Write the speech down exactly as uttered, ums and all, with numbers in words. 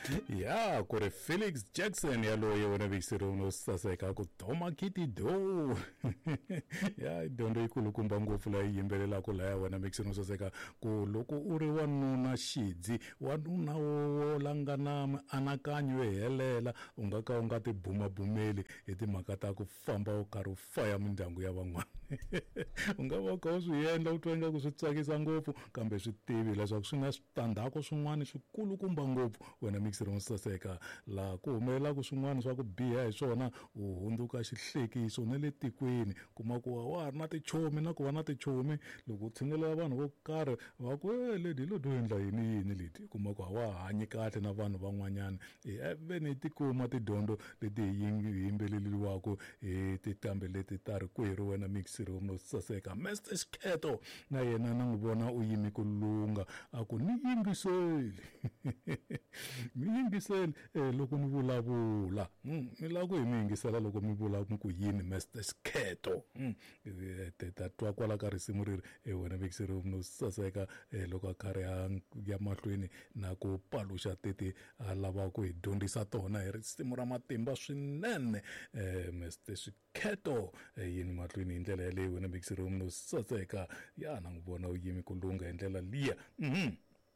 Ya ku ri Felix Jackson yaloye wena vikiseriwa no saseka ku Doma Kitty Do ya dondo ikulukumba ngopfu la yimbelelaka la wena vikiseriwa no saseka ku loko u ri wanuna xidzi wanuna wo langana anakanyo helela u nga ka u nga ti bumabumeli hi timhaka ta ku famba u karhi u faya mindyangu ya van'wana u nga va ka u swi endla u twa ingaku swi tsakisa ngopfu kambe swi tivi leswaku swi na switandzhaku swin'wana swikulukumba ngopfu wena mikiseriwa no saseka laha ku humelelaka swin'wana swa ku biha hi swona u hundzuka xihlekiso na le tikweni kuma ku wa ha ri na tichomi na ku va na tichomi loko u tshingelela vanhu vo karhi va ku e ledi lo do endla yini yini leti kuma ku a wa hanyi kahle na vanhu van'wanyana ve ni tikuma tidyondzo leti hi yimbeleliwaka hi tintambi leti ta ri kwerhu wena mikiseriwa no saseka Mister Skhetho na yena na n'wi vona u yimi ku lunga a ku ni yingiseli mi yingiseli eh loko mi vulavula mi lava ku hi mi yingisela loko mi vulavula ku yini Mister Skhetho ta twa kwala ka risimu riri wena vikiseriwa no saseka loko a karhi ya mahlweni na ku paluxa teti a lava ku hi dyondzisa tona hi risimu ra matimba swinene Mister Skhetho yini mahlweni hi ndlela yaleyo wena vikiseriwa no saseka ya na n'wi vona u yimi ku lunga hi ndlela liya